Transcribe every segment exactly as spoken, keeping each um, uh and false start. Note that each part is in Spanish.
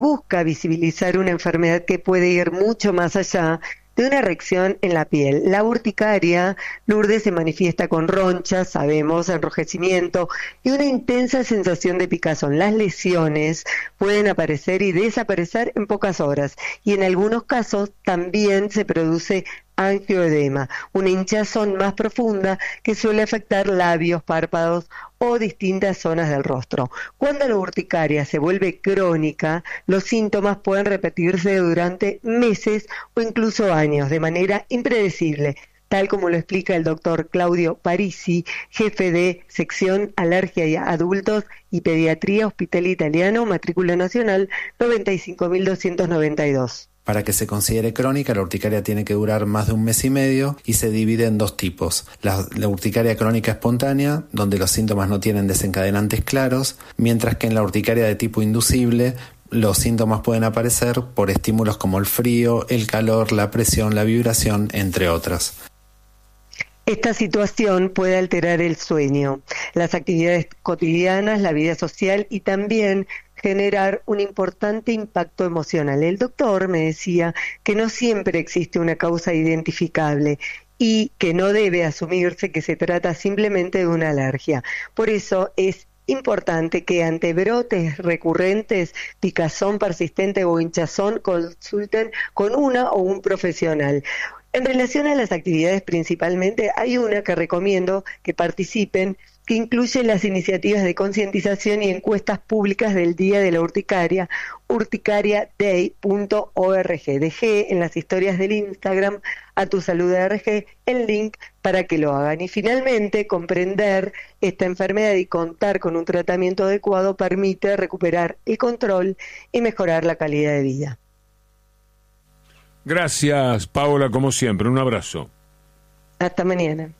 busca visibilizar una enfermedad que puede ir mucho más allá de una reacción en la piel. La urticaria, Lourdes, se manifiesta con ronchas, sabemos, enrojecimiento y una intensa sensación de picazón. Las lesiones pueden aparecer y desaparecer en pocas horas y en algunos casos también se produce angioedema, una hinchazón más profunda que suele afectar labios, párpados o distintas zonas del rostro. Cuando la urticaria se vuelve crónica, los síntomas pueden repetirse durante meses o incluso años de manera impredecible, tal como lo explica el doctor Claudio Parisi, jefe de sección Alergia y Adultos y Pediatría, Hospital Italiano, matrícula nacional noventa y cinco mil doscientos noventa y dos. Para que se considere crónica, la urticaria tiene que durar más de un mes y medio y se divide en dos tipos. La, la urticaria crónica espontánea, donde los síntomas no tienen desencadenantes claros, mientras que en la urticaria de tipo inducible, los síntomas pueden aparecer por estímulos como el frío, el calor, la presión, la vibración, entre otros. Esta situación puede alterar el sueño, las actividades cotidianas, la vida social y también generar un importante impacto emocional. El doctor me decía que no siempre existe una causa identificable y que no debe asumirse que se trata simplemente de una alergia. Por eso es importante que ante brotes recurrentes, picazón persistente o hinchazón, consulten con una o un profesional. En relación a las actividades principalmente, hay una que recomiendo que participen, que incluye las iniciativas de concientización y encuestas públicas del Día de la Urticaria, urticaria day punto org. Dejé en las historias del Instagram a Tu Salud R G el link para que lo hagan. Y finalmente, comprender esta enfermedad y contar con un tratamiento adecuado permite recuperar el control y mejorar la calidad de vida. Gracias, Paola, como siempre. Un abrazo. Hasta mañana.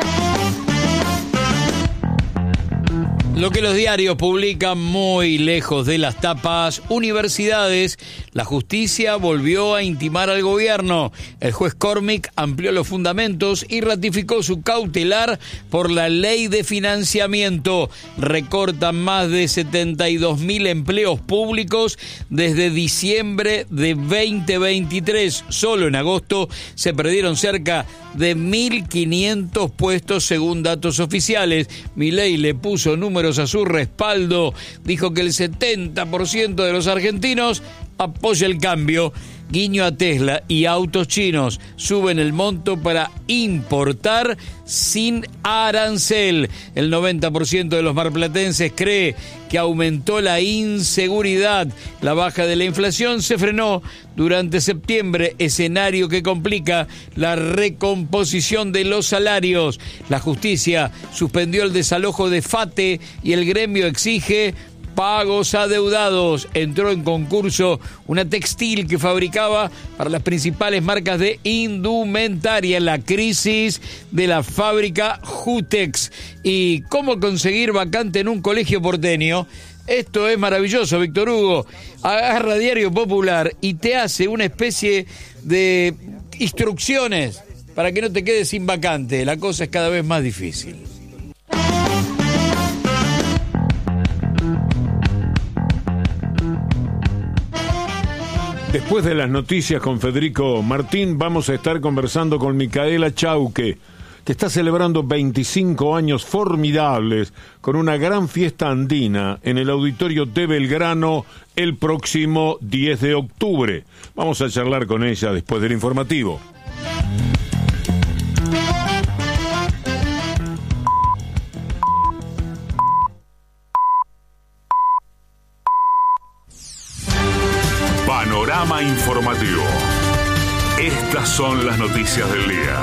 Lo que los diarios publican muy lejos de las tapas, universidades, la justicia volvió a intimar al gobierno. El juez Cormick amplió los fundamentos y ratificó su cautelar por la ley de financiamiento. Recortan más de setenta y dos mil empleos públicos desde diciembre de veinte veintitrés. Solo en agosto se perdieron cerca de mil quinientos puestos según datos oficiales. Milei le puso números a su respaldo, dijo que el setenta por ciento de los argentinos apoya el cambio. Guiño a Tesla y autos chinos, suben el monto para importar sin arancel. El noventa por ciento de los marplatenses cree que aumentó la inseguridad. La baja de la inflación se frenó durante septiembre, escenario que complica la recomposición de los salarios. La justicia suspendió el desalojo de FATE y el gremio exige pagos adeudados. Entró en concurso una textil que fabricaba para las principales marcas de indumentaria. La crisis de la fábrica Jutex. ¿Y cómo conseguir vacante en un colegio porteño? Esto es maravilloso, Víctor Hugo. Agarra Diario Popular y te hace una especie de instrucciones para que no te quedes sin vacante. La cosa es cada vez más difícil. Después de las noticias con Federico Martín, vamos a estar conversando con Micaela Chauque, que está celebrando veinticinco años formidables con una gran fiesta andina en el Auditorio de Belgrano el próximo diez de octubre. Vamos a charlar con ella después del informativo. Panorama informativo. Estas son las noticias del día.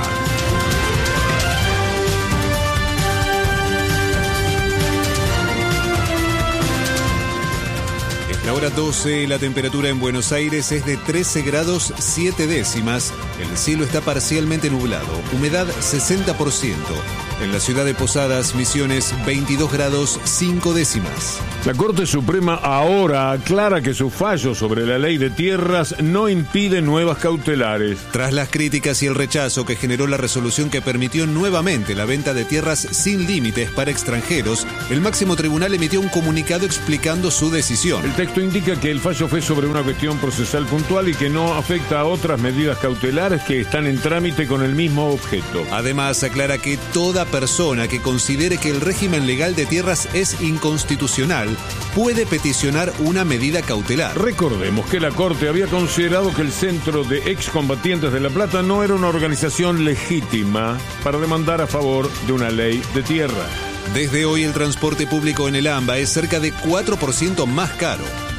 La hora doce, la temperatura en Buenos Aires es de trece grados siete décimas. El cielo está parcialmente nublado. Humedad sesenta por ciento. En la ciudad de Posadas, Misiones, veintidós grados cinco décimas. La Corte Suprema ahora aclara que su fallo sobre la ley de tierras no impide nuevas cautelares. Tras las críticas y el rechazo que generó la resolución que permitió nuevamente la venta de tierras sin límites para extranjeros, el máximo tribunal emitió un comunicado explicando su decisión. El texto Esto indica que el fallo fue sobre una cuestión procesal puntual y que no afecta a otras medidas cautelares que están en trámite con el mismo objeto. Además, aclara que toda persona que considere que el régimen legal de tierras es inconstitucional puede peticionar una medida cautelar. Recordemos que la Corte había considerado que el Centro de Excombatientes de La Plata no era una organización legítima para demandar a favor de una ley de tierra. Desde hoy el transporte público en el AMBA es cerca de cuatro por ciento más caro.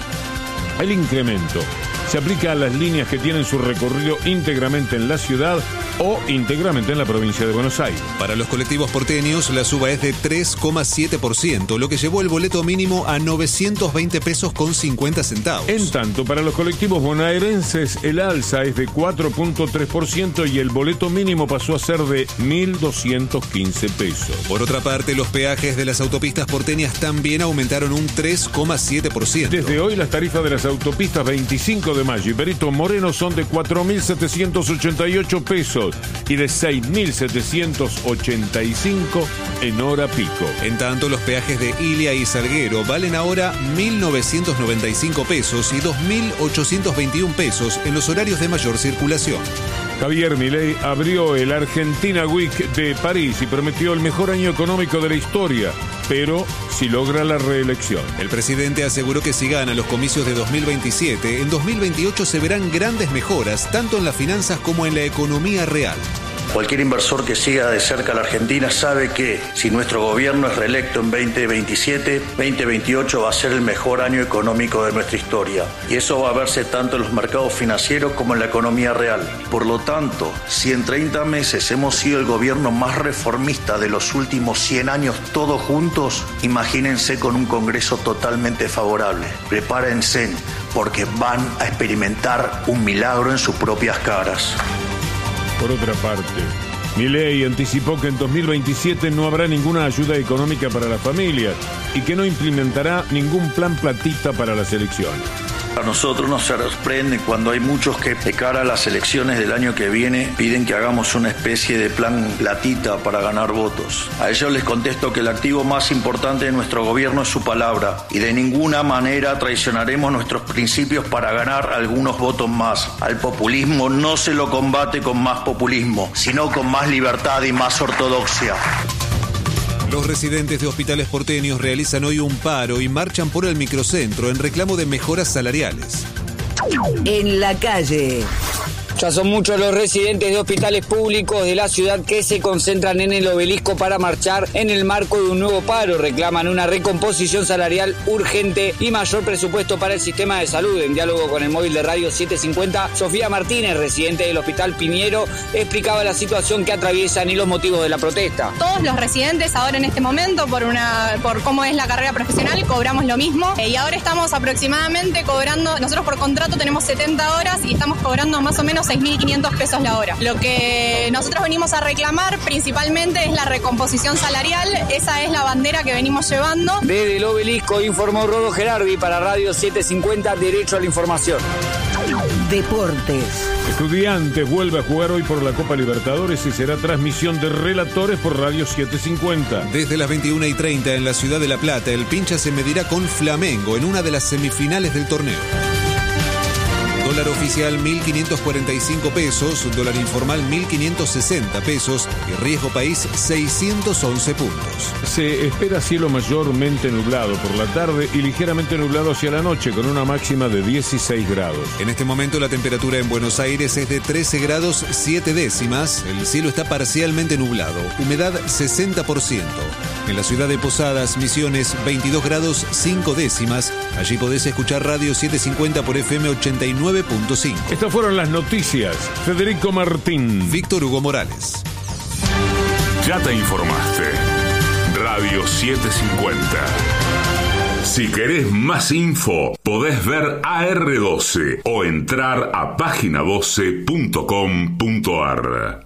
El incremento se aplica a las líneas que tienen su recorrido íntegramente en la ciudad o íntegramente en la provincia de Buenos Aires. Para los colectivos porteños, la suba es de tres coma siete por ciento, lo que llevó el boleto mínimo a novecientos veinte pesos con cincuenta centavos. En tanto, para los colectivos bonaerenses, el alza es de cuatro punto tres por ciento y el boleto mínimo pasó a ser de mil doscientos quince pesos. Por otra parte, los peajes de las autopistas porteñas también aumentaron un tres coma siete por ciento. Desde hoy, las tarifas de las autopistas veinticinco de mayo y Perito Moreno son de cuatro mil setecientos ochenta y ocho pesos y de seis mil setecientos ochenta y cinco en hora pico. En tanto, los peajes de Ilia y Salguero valen ahora mil novecientos noventa y cinco pesos y dos mil ochocientos veintiún pesos en los horarios de mayor circulación. Javier Milei abrió el Argentina Week de París y prometió el mejor año económico de la historia, pero si logra la reelección. El presidente aseguró que si gana los comicios de dos mil veintisiete, en dos mil veintiocho se verán grandes mejoras, tanto en las finanzas como en la economía real. Cualquier inversor que siga de cerca a la Argentina sabe que si nuestro gobierno es reelecto en veinte veintisiete, veinte veintiocho va a ser el mejor año económico de nuestra historia. Y eso va a verse tanto en los mercados financieros como en la economía real. Por lo tanto, si en treinta meses hemos sido el gobierno más reformista de los últimos cien años todos juntos, imagínense con un Congreso totalmente favorable. Prepárense porque van a experimentar un milagro en sus propias caras. Por otra parte, Milei anticipó que en dos mil veintisiete no habrá ninguna ayuda económica para las familias y que no implementará ningún plan platista para las elecciones. A nosotros nos sorprende cuando hay muchos que de cara a las elecciones del año que viene piden que hagamos una especie de plan platita para ganar votos. A ellos les contesto que el activo más importante de nuestro gobierno es su palabra y de ninguna manera traicionaremos nuestros principios para ganar algunos votos más. Al populismo no se lo combate con más populismo, sino con más libertad y más ortodoxia. Los residentes de hospitales porteños realizan hoy un paro y marchan por el microcentro en reclamo de mejoras salariales. En la calle. Ya son muchos los residentes de hospitales públicos de la ciudad que se concentran en el Obelisco para marchar en el marco de un nuevo paro. Reclaman una recomposición salarial urgente y mayor presupuesto para el sistema de salud. En diálogo con el móvil de Radio setecientos cincuenta, Sofía Martínez, residente del Hospital Piñero, explicaba la situación que atraviesan y los motivos de la protesta. Todos los residentes ahora en este momento, por una por cómo es la carrera profesional, cobramos lo mismo. Eh, y ahora estamos aproximadamente cobrando, nosotros por contrato tenemos setenta horas y estamos cobrando más o menos seis mil quinientos pesos la hora. Lo que nosotros venimos a reclamar principalmente es la recomposición salarial. Esa es la bandera que venimos llevando. Desde el Obelisco informó Rodo Gerardi para Radio setecientos cincuenta, Derecho a la Información. Deportes. Estudiantes vuelve a jugar hoy por la Copa Libertadores y será transmisión de relatores por Radio setecientos cincuenta. Desde las veintiuna y treinta en la ciudad de La Plata, el Pincha se medirá con Flamengo en una de las semifinales del torneo. Dólar oficial mil quinientos cuarenta y cinco pesos, dólar informal mil quinientos sesenta pesos y riesgo país seiscientos once puntos. Se espera cielo mayormente nublado por la tarde y ligeramente nublado hacia la noche con una máxima de dieciséis grados. En este momento la temperatura en Buenos Aires es de trece grados siete décimas, el cielo está parcialmente nublado, humedad sesenta por ciento. En la ciudad de Posadas, Misiones, veintidós grados cinco décimas. Allí podés escuchar Radio setecientos cincuenta por F M ochenta y nueve punto cinco. Estas fueron las noticias. Federico Martín. Víctor Hugo Morales. Ya te informaste. Radio setecientos cincuenta. Si querés más info, podés ver A R doce o entrar a página doce punto com punto ar.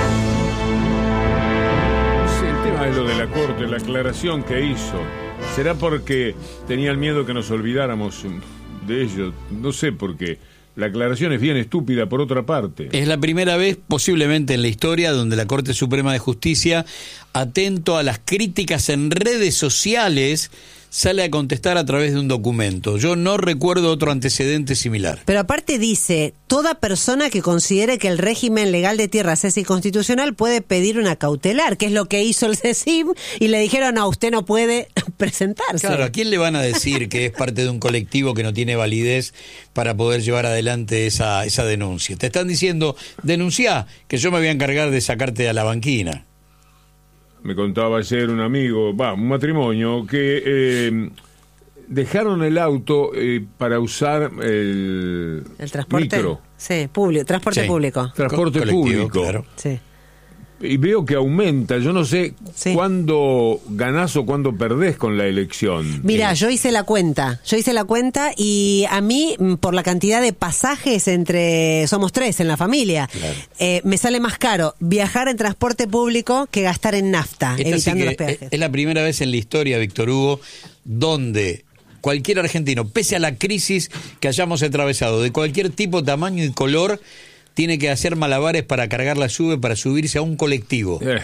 Es lo de la Corte, la aclaración que hizo. ¿Será porque tenían miedo que nos olvidáramos de ello? No sé, porque la aclaración es bien estúpida por otra parte. Es la primera vez posiblemente en la historia donde la Corte Suprema de Justicia, atento a las críticas en redes sociales sale a contestar a través de un documento. Yo no recuerdo otro antecedente similar. Pero aparte dice, toda persona que considere que el régimen legal de tierras es inconstitucional puede pedir una cautelar, que es lo que hizo el CECIM, y le dijeron, no, usted no puede presentarse. Claro, ¿a quién le van a decir que es parte de un colectivo que no tiene validez para poder llevar adelante esa, esa denuncia? Te están diciendo, denunciá, que yo me voy a encargar de sacarte a la banquina. Me contaba ayer un amigo, va, un matrimonio, que eh, dejaron el auto eh, para usar el, ¿El transporte? Micro. Sí, público, transporte Sí. público. Transporte Colectivo, público. claro. Sí. Y veo que aumenta, yo no sé Sí. cuándo ganás o cuándo perdés con la elección. Mira, yo hice la cuenta, yo hice la cuenta y a mí, mm, por la cantidad de pasajes entre, somos tres en la familia, Claro. eh, me sale más caro viajar en transporte público que gastar en nafta, Esta sí evitando que los peajes. es, es la primera vez en la historia, Víctor Hugo, donde cualquier argentino, pese a la crisis que hayamos atravesado, de cualquier tipo, tamaño y color, tiene que hacer malabares para cargar la sube, para subirse a un colectivo. Eh.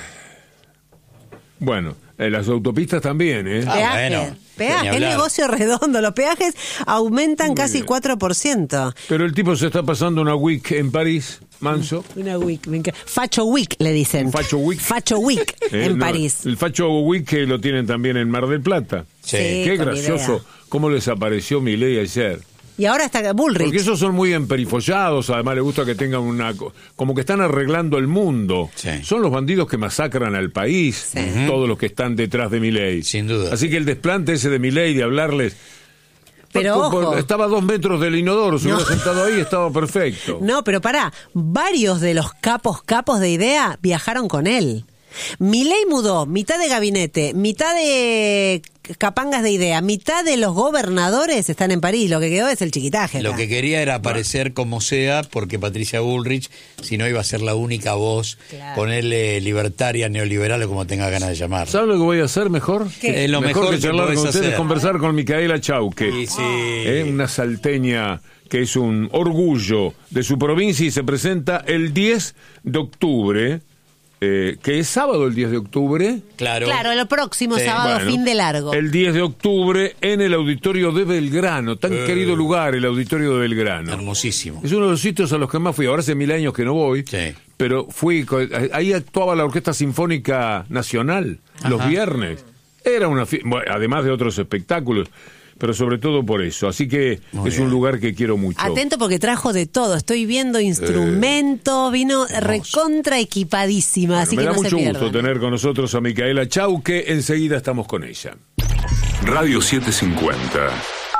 Bueno, en las autopistas también, ¿eh? Ah, Peaje, bueno, peaje, ni es hablar. negocio redondo, los peajes aumentan Muy casi bien. cuatro por ciento. Pero el tipo se está pasando una week en París, manso. Una week, me enca- Facho Week le dicen. Un Facho Week. Facho Week Eh, en no, París. El Facho Week que lo tienen también en Mar del Plata. Sí. Sí, Qué con gracioso idea. cómo les apareció Milei ayer. Y ahora está Bullrich. Porque esos son muy emperifollados, además les gusta que tengan una... co- como que están arreglando el mundo. Sí. Son los bandidos que masacran al país, todos los que están detrás de Milei. Sin duda. Así que el desplante ese de Milei de hablarles... Pero Por- por- ojo. Estaba a dos metros del inodoro, se No. hubiera sentado ahí, estaba perfecto. No, pero pará, varios de los capos capos de idea viajaron con él. Milei mudó mitad de gabinete, mitad de capangas de idea, mitad de los gobernadores están en París, lo que quedó es el chiquitaje. Lo acá. que quería era aparecer como sea, porque Patricia Bullrich, si no iba a ser la única voz, Claro. ponerle libertaria, neoliberal o como tenga ganas de llamar. ¿Saben lo que voy a hacer mejor? ¿Qué? Es lo mejor que que charlar podés con ustedes, hacer. conversar con Micaela Chauque. Sí, sí. ¿Eh? Una salteña que es un orgullo de su provincia y se presenta el diez de octubre, eh, que es sábado el diez de octubre. Claro. Claro, el próximo Sí, sábado, Bueno, fin de largo. El diez de octubre en el auditorio de Belgrano, tan Eh. querido lugar, el auditorio de Belgrano. Hermosísimo. Es uno de los sitios a los que más fui. Ahora hace mil años que no voy, Sí. pero fui. co- Ahí actuaba la Orquesta Sinfónica Nacional los Ajá. viernes. Era una fie- bueno, además de otros espectáculos, pero sobre todo por eso. Así que Muy es bien. un lugar que quiero mucho. Atento porque trajo de todo. Estoy viendo instrumentos, vino recontra equipadísima, Bueno, así me que da no se mucho pierdan. gusto tener con nosotros a Micaela Chauque. Enseguida estamos con ella. Radio setecientos cincuenta.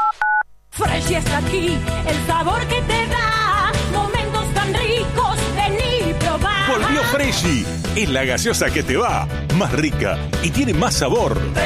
Fresh está aquí, el sabor que te da momentos tan ricos, vení y probá. Volvió Freshy. Es la gaseosa que te va. Más rica y tiene más sabor.